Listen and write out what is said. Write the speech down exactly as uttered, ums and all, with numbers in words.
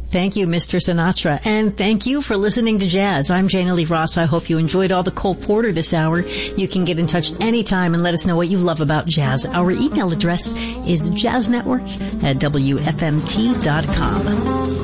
Thank you, Mister Sinatra. And thank you for listening to Jazz. I'm Jana Lee Ross. I hope you enjoyed all the Cole Porter this hour. You can get in touch anytime and let us know what you love about jazz. Our email address is jazznetwork at W F M T dot com.